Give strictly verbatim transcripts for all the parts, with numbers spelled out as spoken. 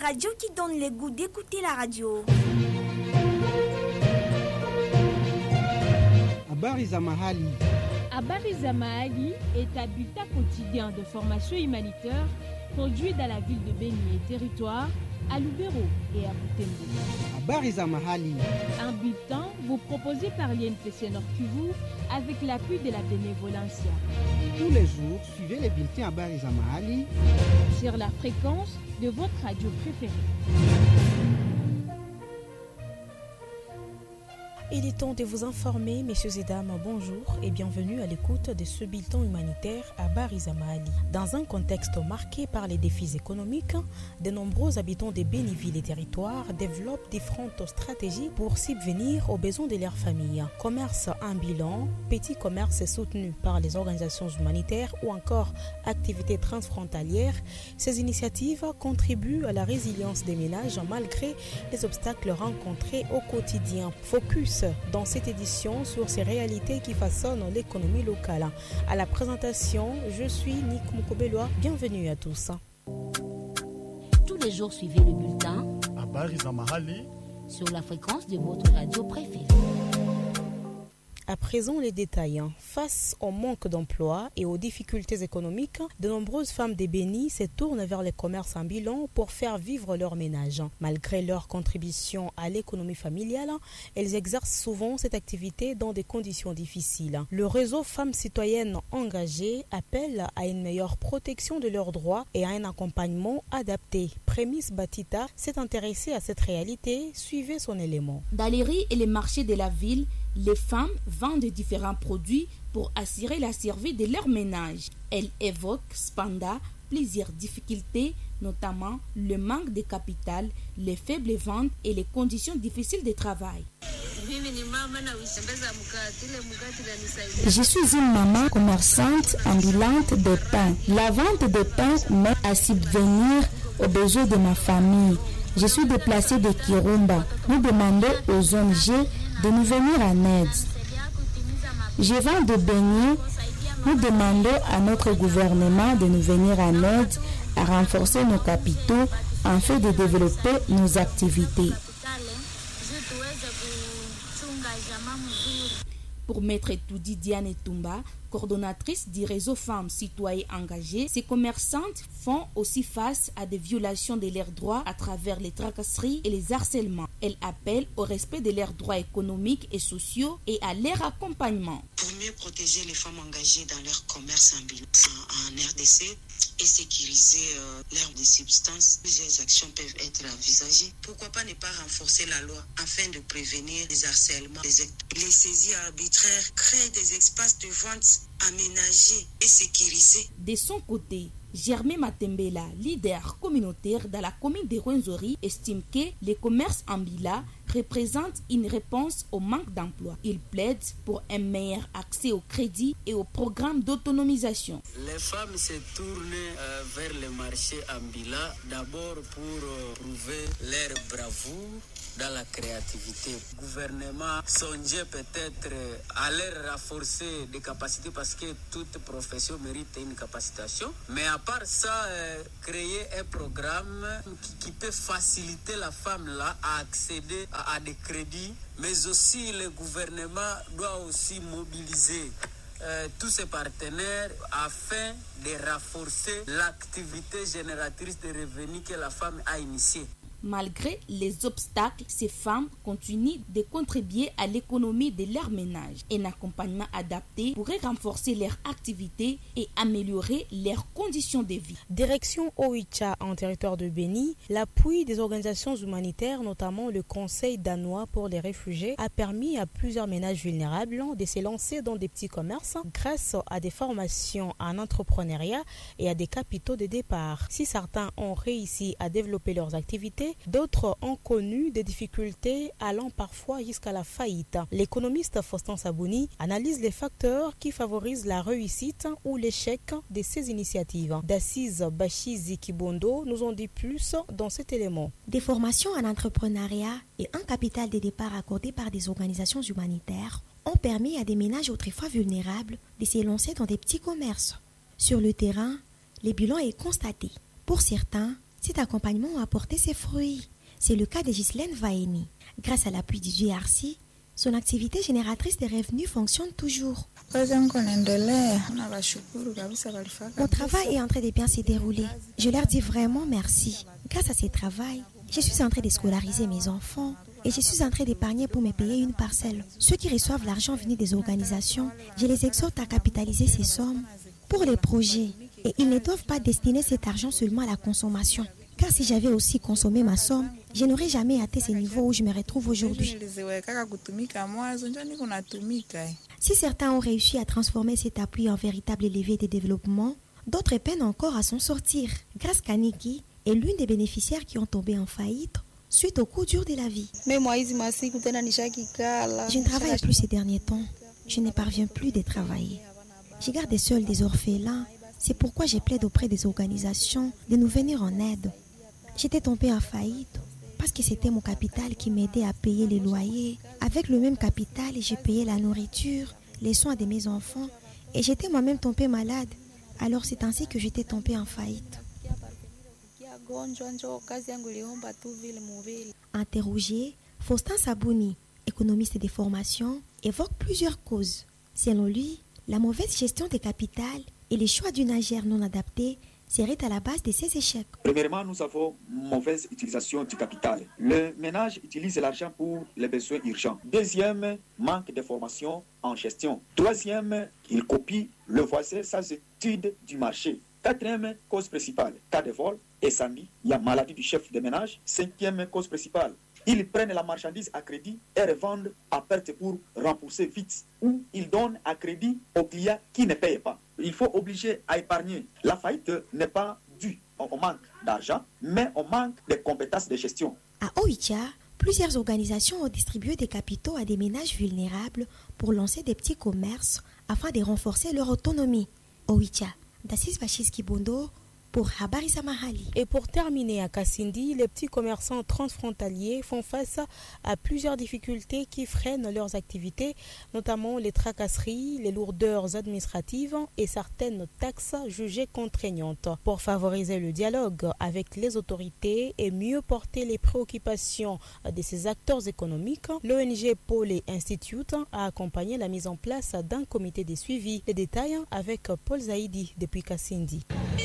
radio qui donne le goût d'écouter la radio. Habari za mahali. Habari za mahali est un bulletin quotidien de formation humanitaire produit dans la ville de Beni et territoire, à Lubero et à Butembo. Habari za mahali. Un bulletin vous proposé par l'I N P C Nord Kivu avec l'appui de la bénévolencia. Tous les jours, suivez les bulletins Habari za mahali sur la fréquence de votre radio préférée. Il est temps de vous informer, messieurs et dames, bonjour et bienvenue à l'écoute de ce bulletin humanitaire à Habari za mahali. Dans un contexte marqué par les défis économiques, de nombreux habitants de Béniville et territoires développent différentes stratégies pour subvenir aux besoins de leur famille. Commerce ambulant, petits commerces soutenus par les organisations humanitaires ou encore activités transfrontalières, ces initiatives contribuent à la résilience des ménages malgré les obstacles rencontrés au quotidien. Focus dans cette édition sur ces réalités qui façonnent l'économie locale. À la présentation, je suis Nick Moukobeloa. Bienvenue à tous. Tous les jours, suivez le bulletin Habari za mahali sur la fréquence de votre radio préférée. À présent, les détails. Face au manque d'emploi et aux difficultés économiques, de nombreuses femmes des Béni se tournent vers les commerces ambulants pour faire vivre leur ménage. Malgré leur contribution à l'économie familiale, elles exercent souvent cette activité dans des conditions difficiles. Le réseau Femmes Citoyennes Engagées appelle à une meilleure protection de leurs droits et à un accompagnement adapté. Prémisse Batita s'est intéressée à cette réalité. Suivez son élément. Dans les rues et les marchés de la ville, les femmes vendent différents produits pour assurer la survie de leur ménage. Elles évoquent cependant plusieurs difficultés, notamment le manque de capital, les faibles ventes et les conditions difficiles de travail. Je suis une maman commerçante ambulante de pain. La vente de pain m'aide à subvenir aux besoins de ma famille. Je suis déplacée de Kirumba. Nous demandons aux O N G de nous venir en aide. Je vends de beignets. Nous demandons à notre gouvernement de nous venir en aide à renforcer nos capitaux afin de développer nos activités. Pour Maître Toudi Diane Tumba, coordonnatrice du réseau Femmes Citoyennes Engagées, ces commerçantes font aussi face à des violations de leurs droits à travers les tracasseries et les harcèlements. Elles appellent au respect de leurs droits économiques et sociaux et à leur accompagnement. Pour mieux protéger les femmes engagées dans leur commerce ambulant en R D C et sécuriser euh, leur de substances, plusieurs actions peuvent être envisagées. Pourquoi pas ne pas renforcer la loi afin de prévenir les harcèlements, les, les saisies arbitraires, créer des espaces de vente aménagés et sécurisés. De son côté, Germain Matembela, leader communautaire dans la commune de Rwenzori, estime que les commerces ambulants représentent une réponse au manque d'emploi. Il plaide pour un meilleur accès au crédit et au programme d'autonomisation. Les femmes se tournent euh, vers le marché ambulant d'abord pour euh, prouver leur bravoure dans la créativité. Le gouvernement songeait peut-être à leur renforcer des capacités parce que toute profession mérite une capacitation. Mais à part ça, euh, créer un programme qui, qui peut faciliter la femme là à accéder à, à des crédits, mais aussi le gouvernement doit aussi mobiliser Euh, tous ses partenaires afin de renforcer l'activité génératrice de revenus que la femme a initiée. Malgré les obstacles, ces femmes continuent de contribuer à l'économie de leur ménage. Un accompagnement adapté pourrait renforcer leur activité et améliorer leurs conditions de vie. Direction Oicha en territoire de Béni, l'appui des organisations humanitaires, notamment le Conseil danois pour les réfugiés, a permis à plusieurs ménages vulnérables de se lancer dans des petits commerces grâce à des formations en entrepreneuriat et à des capitaux de départ. Si certains ont réussi à développer leurs activités, d'autres ont connu des difficultés allant parfois jusqu'à la faillite. L'économiste Faustin Sabouni analyse les facteurs qui favorisent la réussite ou l'échec de ces initiatives. D'assise Bachizi Kibondo nous en dit plus dans cet élément. Des formations en entrepreneuriat et un capital de départ accordé par des organisations humanitaires ont permis à des ménages autrefois vulnérables de se lancer dans des petits commerces. Sur le terrain, les bilans est constaté. Pour certains, Cet accompagnement a porté ses fruits. C'est le cas de Ghislaine Vaeni. Grâce à l'appui du G R C, son activité génératrice de revenus fonctionne toujours. Mon travail est en train de bien se dérouler. Je leur dis vraiment merci. Grâce à ce travail, je suis en train de scolariser mes enfants et je suis en train d'épargner pour me payer une parcelle. Ceux qui reçoivent l'argent venu des organisations, je les exhorte à capitaliser ces sommes pour les projets. Et ils ne doivent pas destiner cet argent seulement à la consommation. Car si j'avais aussi consommé ma somme, je n'aurais jamais atteint ce niveau où je me retrouve aujourd'hui. Si certains ont réussi à transformer cet appui en véritable levier de développement, d'autres peinent encore à s'en sortir. Grâce Kaniki est l'une des bénéficiaires qui ont tombé en faillite suite au coup dur de la vie. Je ne travaille plus ces derniers temps. Je ne parviens plus de travailler. Je garde seuls des orphelins. C'est pourquoi je plaide auprès des organisations de nous venir en aide. J'étais tombée en faillite parce que c'était mon capital qui m'aidait à payer les loyers. Avec le même capital, j'ai payé la nourriture, les soins de mes enfants et j'étais moi-même tombée malade. Alors c'est ainsi que j'étais tombée en faillite. Interrogé, Faustin Sabouni, économiste des formations, évoque plusieurs causes. Selon lui, la mauvaise gestion des capitales et les choix d'une agère non adaptée serait à la base de ces échecs. Premièrement, nous avons mauvaise utilisation du capital. Le ménage utilise l'argent pour les besoins urgents. Deuxième, manque de formation en gestion. Troisième, il copie le voisin sans étude du marché. Quatrième cause principale, cas de vol, incendie, il y a maladie du chef de ménage. Cinquième cause principale, ils prennent la marchandise à crédit et revendent à perte pour rembourser vite. Ou ils donnent à crédit aux clients qui ne payent pas. Il faut obliger à épargner. La faillite n'est pas due au manque d'argent, mais au manque de compétences de gestion. À Oicha, plusieurs organisations ont distribué des capitaux à des ménages vulnérables pour lancer des petits commerces afin de renforcer leur autonomie. Oicha, Dassis Bachis Kibondo, pour Habari za Mahali. Et pour terminer à Kasindi, les petits commerçants transfrontaliers font face à plusieurs difficultés qui freinent leurs activités, notamment les tracasseries, les lourdeurs administratives et certaines taxes jugées contraignantes. Pour favoriser le dialogue avec les autorités et mieux porter les préoccupations de ces acteurs économiques, l'O N G Pôle Institute a accompagné la mise en place d'un comité de suivi. Les détails avec Paul Zaidi depuis Kasindi.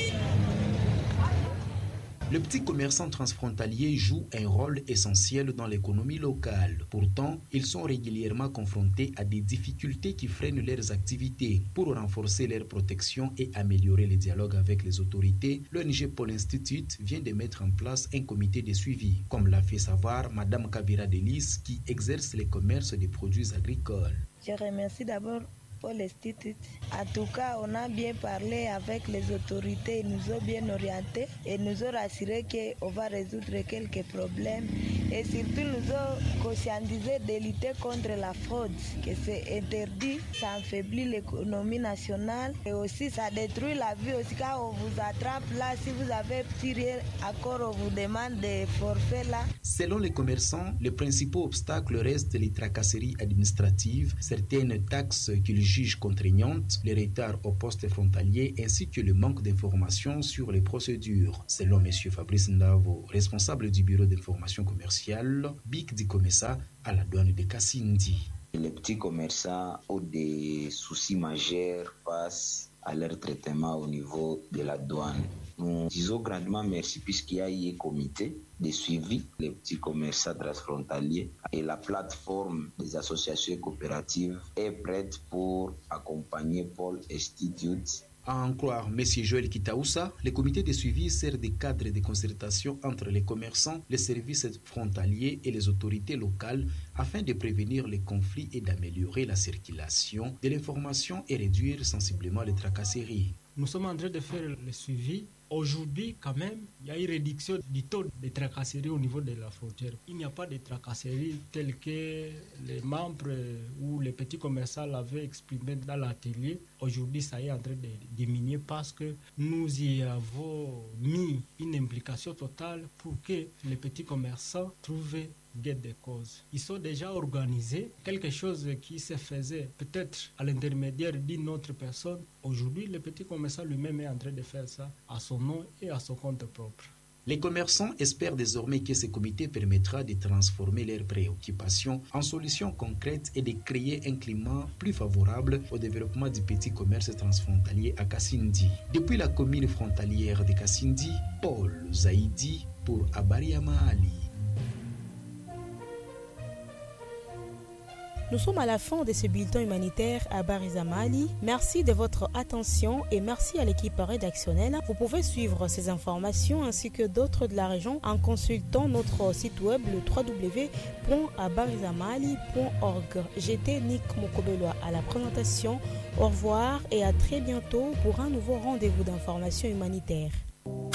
Le petit commerçant transfrontalier joue un rôle essentiel dans l'économie locale. Pourtant, ils sont régulièrement confrontés à des difficultés qui freinent leurs activités. Pour renforcer leur protection et améliorer le dialogue avec les autorités, l'O N G Pôle Institute vient de mettre en place un comité de suivi, comme l'a fait savoir Madame Kavira Delis, qui exerce le commerce des produits agricoles. Je remercie d'abord Pôle Institute. En tout cas, on a bien parlé avec les autorités, ils nous ont bien orientés et nous ont rassuré qu'on va résoudre quelques problèmes et surtout nous ont conscientisé de lutter contre la fraude, que c'est interdit, ça affaiblit l'économie nationale et aussi ça détruit la vie aussi quand on vous attrape là, si vous avez tiré encore on vous demande des forfaits là. Selon les commerçants, les principaux obstacles restent les tracasseries administratives, certaines taxes qu'ils jugent contraignantes, les retards au poste frontalier ainsi que le manque d'informations sur les procédures. Selon M. Fabrice Ndavo, responsable du bureau d'information commerciale, B I C du Comessa à la douane de Kasindi. Les petits commerçants ont des soucis majeurs face à leur traitement au niveau de la douane. Nous disons grandement merci puisqu'il y a eu un comité de suivi des petits commerçants transfrontaliers et la plateforme des associations coopératives est prête pour accompagner Pôle Institute. À en croire M. Joël Kitaoussa, le comité de suivi sert de cadre de concertation entre les commerçants, les services frontaliers et les autorités locales afin de prévenir les conflits et d'améliorer la circulation de l'information et réduire sensiblement les tracasseries. Nous sommes en train de faire le suivi. Aujourd'hui, quand même, il y a une réduction du taux de tracasserie au niveau de la frontière. Il n'y a pas de tracasserie telles que les membres ou les petits commerçants l'avaient exprimé dans l'atelier. Aujourd'hui, ça est en train de diminuer parce que nous y avons mis une implication totale pour que les petits commerçants trouvent gain de cause. Ils sont déjà organisés, quelque chose qui se faisait peut-être à l'intermédiaire d'une autre personne. Aujourd'hui, le petit commerçant lui-même est en train de faire ça à son nom et à son compte propre. Les commerçants espèrent désormais que ce comité permettra de transformer leurs préoccupations en solutions concrètes et de créer un climat plus favorable au développement du petit commerce transfrontalier à Kassindi. Depuis la commune frontalière de Kassindi, Paul Zaidi pour Habari ya Mahali. Nous sommes à la fin de ce bulletin humanitaire à Habari za Mahali. Merci de votre attention et merci à l'équipe rédactionnelle. Vous pouvez suivre ces informations ainsi que d'autres de la région en consultant notre site web le w w w point habari za mahali point org. J'étais Nick Mokobelwa à la présentation. Au revoir et à très bientôt pour un nouveau rendez-vous d'information humanitaire.